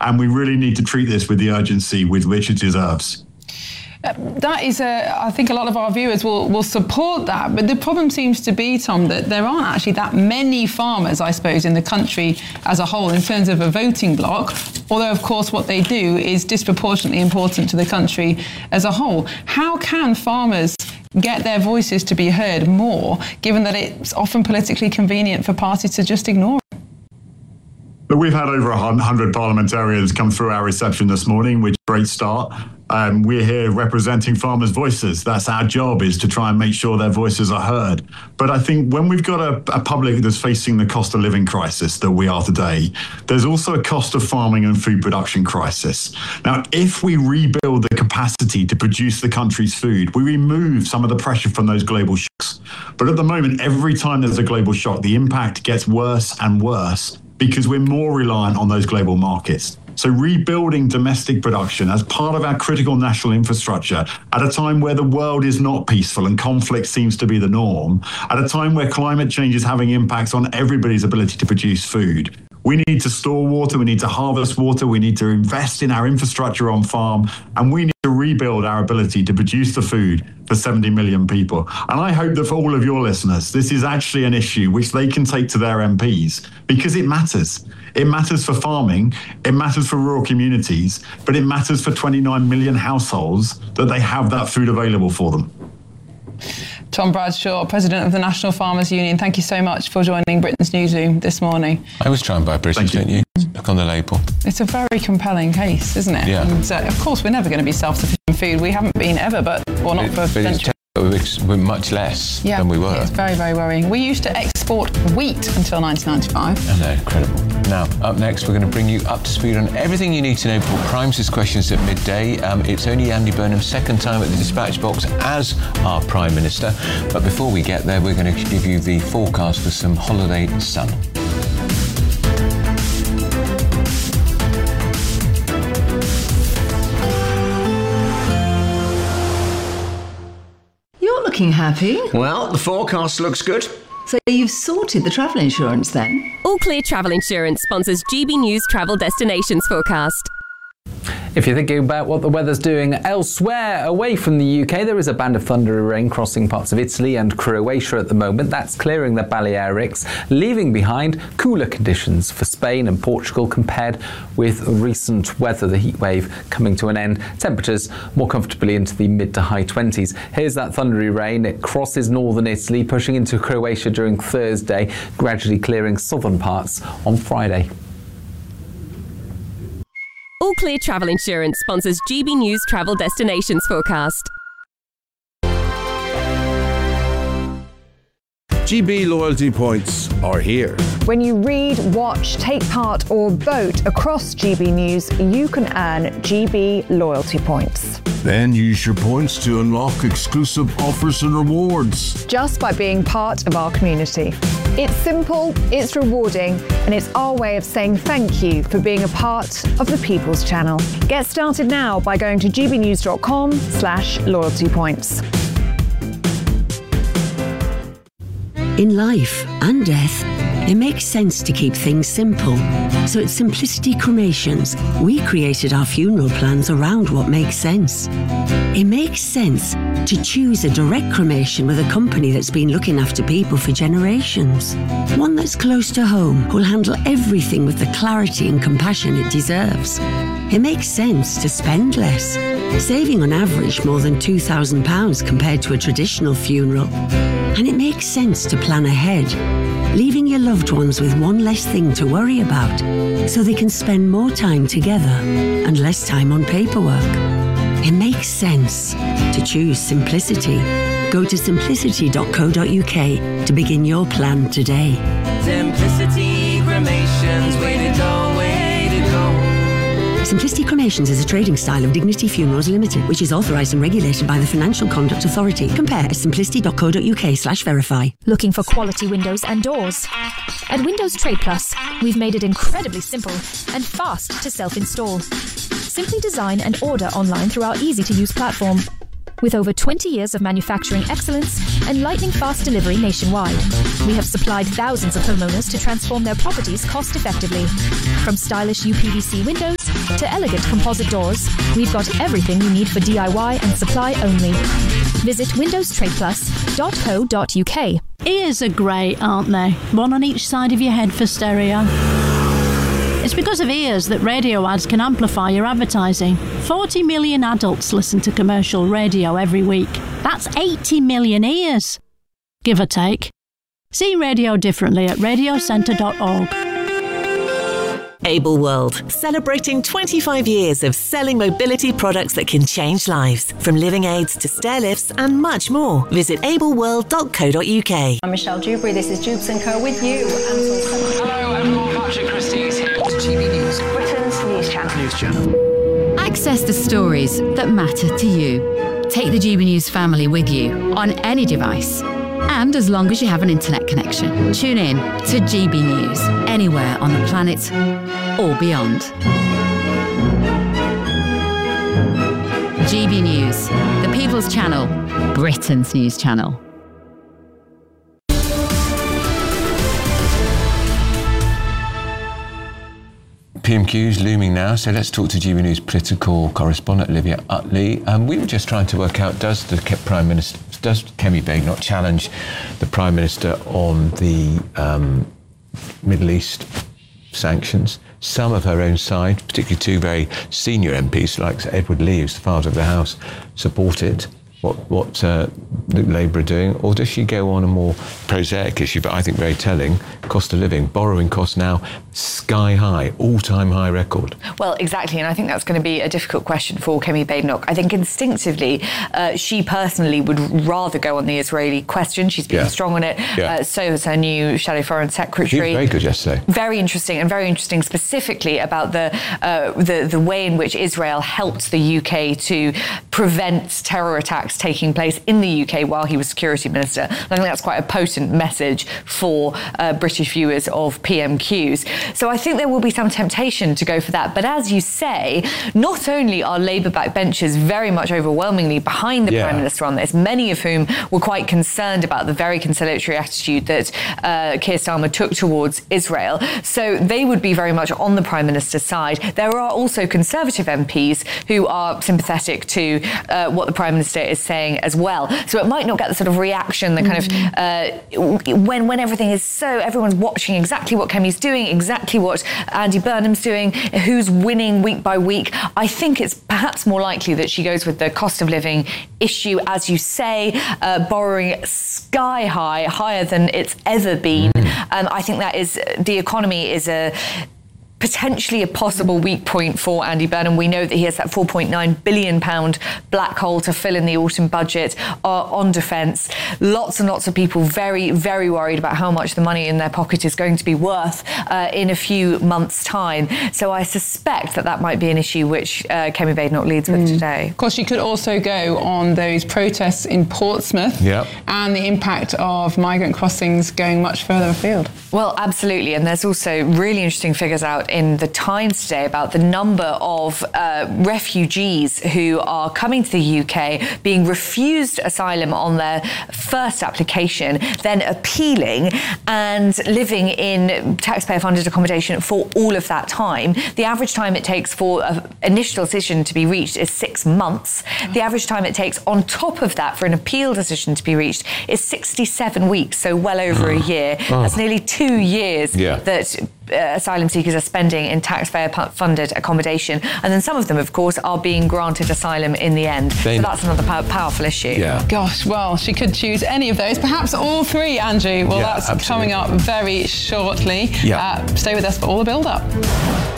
And we really need to treat this with the urgency with which it deserves. That is I think a lot of our viewers will support that. But the problem seems to be, Tom, that there aren't actually that many farmers, I suppose, in the country as a whole in terms of a voting bloc. Although, of course, what they do is disproportionately important to the country as a whole. How can farmers get their voices to be heard more, given that it's often politically convenient for parties to just ignore it? But we've had over 100 parliamentarians come through our reception this morning, which is a great start. We're here representing farmers' voices. That's our job, is to try and make sure their voices are heard. But I think when we've got a public that's facing the cost of living crisis that we are today, there's also a cost of farming and food production crisis. Now, if we rebuild the capacity to produce the country's food, we remove some of the pressure from those global shocks. But at the moment, every time there's a global shock, the impact gets worse and worse because we're more reliant on those global markets. So rebuilding domestic production as part of our critical national infrastructure at a time where the world is not peaceful and conflict seems to be the norm, at a time where climate change is having impacts on everybody's ability to produce food. We need to store water, we need to harvest water, we need to invest in our infrastructure on farm, and we need to rebuild our ability to produce the food for 70 million people. And I hope that for all of your listeners, this is actually an issue which they can take to their MPs, because it matters. It matters for farming, it matters for rural communities, but it matters for 29 million households that they have that food available for them. Tom Bradshaw, President of the National Farmers Union, thank you so much for joining Britain's Newsroom this morning. I always try and buy British, don't you? Look on the label. It's a very compelling case, isn't it? Yeah. And of course, we're never going to be self-sufficient in food. We haven't been ever, but not for centuries. We're much less than we were. It's very, very worrying. We used to export wheat until 1995. I know, incredible. Now, up next, we're going to bring you up to speed on everything you need to know for Primes' questions at midday. It's only Andy Burnham's second time at the dispatch box as our Prime Minister. But before we get there, we're going to give you the forecast for some holiday sun. You're looking happy. Well, the forecast looks good. So you've sorted the travel insurance then? All Clear Travel Insurance sponsors GB News Travel Destinations Forecast. If you're thinking about what the weather's doing elsewhere away from the UK, there is a band of thundery rain crossing parts of Italy and Croatia at the moment. That's clearing the Balearics, leaving behind cooler conditions for Spain and Portugal compared with recent weather, the heat wave coming to an end. Temperatures more comfortably into the mid to high 20s. Here's that thundery rain. It crosses northern Italy, pushing into Croatia during Thursday, gradually clearing southern parts on Friday. All Clear Travel Insurance sponsors GB News Travel Destinations Forecast. GB loyalty points are here. When you read, watch, take part or vote across GB News, you can earn GB loyalty points. Then use your points to unlock exclusive offers and rewards. Just by being part of our community. It's simple, it's rewarding, and it's our way of saying thank you for being a part of the People's Channel. Get started now by going to gbnews.com/loyalty points. In life and death, it makes sense to keep things simple. So at Simplicity Cremations, we created our funeral plans around what makes sense. It makes sense to choose a direct cremation with a company that's been looking after people for generations. One that's close to home, who'll handle everything with the clarity and compassion it deserves. It makes sense to spend less, saving on average more than £2,000 compared to a traditional funeral. And it makes sense to plan ahead, leaving your loved ones with one less thing to worry about, so they can spend more time together and less time on paperwork. It makes sense to choose simplicity. Go to simplicity.co.uk to begin your plan today. Simplicity Cremations, way to go, way to go. Simplicity Cremations is a trading style of Dignity Funerals Limited, which is authorised and regulated by the Financial Conduct Authority. Compare at simplicity.co.uk/verify. Looking for quality windows and doors? At Windows Trade Plus, we've made it incredibly simple and fast to self-install. Simply design and order online through our easy-to-use platform. With over 20 years of manufacturing excellence and lightning fast delivery nationwide, we have supplied thousands of homeowners to transform their properties cost effectively. From stylish UPVC windows to elegant composite doors, we've got everything you need for DIY and supply only. Visit windowstradeplus.co.uk. Ears are great, aren't they? One on each side of your head for stereo. It's because of ears that radio ads can amplify your advertising. 40 million adults listen to commercial radio every week. That's 80 million ears, give or take. See radio differently at radiocentre.org. Able World, celebrating 25 years of selling mobility products that can change lives. From living aids to stair lifts and much more. Visit ableworld.co.uk. I'm Michelle Dewberry, this is Jubes & Co with you. Hello everyone, Patrick Christie is here to GB News, Britain's news channel. Access the stories that matter to you. Take the GB News family with you on any device. And as long as you have an internet connection, tune in to GB News, anywhere on the planet or beyond. GB News, the People's Channel, Britain's news channel. PMQ's looming now, so let's talk to GB News political correspondent Olivia Utley. We were just trying to work out, does Kemi Badenoch challenge the Prime Minister on the Middle East sanctions? Some of her own side, particularly two very senior MPs like Edward Lee, who's the father of the House, support it. What the Labour are doing, or does she go on a more prosaic issue, but I think very telling, cost of living, borrowing costs now sky high, all-time high record? Well, exactly, and I think that's going to be a difficult question for Kemi Badenoch. I think instinctively, she personally would rather go on the Israeli question. She's been strong on it. So has her new Shadow Foreign Secretary. She was very good yesterday. Very interesting, and very interesting specifically about the way in which Israel helped the UK to prevent terror attacks taking place in the UK while he was Security Minister. I think that's quite a potent message for British viewers of PMQs. So I think there will be some temptation to go for that. But as you say, not only are Labour backbenchers very much overwhelmingly behind the Prime Minister on this, many of whom were quite concerned about the very conciliatory attitude that Keir Starmer took towards Israel. So they would be very much on the Prime Minister's side. There are also Conservative MPs who are sympathetic to what the Prime Minister is saying as well. So it might not get the sort of reaction, the kind of when everything is so, everyone's watching exactly what Kemi's doing, exactly what Andy Burnham's doing, who's winning week by week. I think it's perhaps more likely that she goes with the cost of living issue, as you say, borrowing sky high, higher than it's ever been. I think that is, the economy is potentially a possible weak point for Andy Burnham. We know that he has that £4.9 billion black hole to fill in the autumn budget on defence. Lots and lots of people very, very worried about how much the money in their pocket is going to be worth in a few months' time. So I suspect that might be an issue which Kemi Badenoch leads with today. Of course, she could also go on those protests in Portsmouth and the impact of migrant crossings going much further afield. Well, absolutely. And there's also really interesting figures out in the Times today about the number of refugees who are coming to the UK, being refused asylum on their first application, then appealing and living in taxpayer-funded accommodation for all of that time. The average time it takes for an initial decision to be reached is 6 months. The average time it takes on top of that for an appeal decision to be reached is 67 weeks, so well over a year. That's nearly 2 years that asylum seekers are spending in taxpayer-funded accommodation. And then some of them, of course, are being granted asylum in the end. So that's another powerful issue. Gosh, well, she could choose any of those, perhaps all three, Andrew. Well, that's coming up very shortly. Stay with us for all the build-up.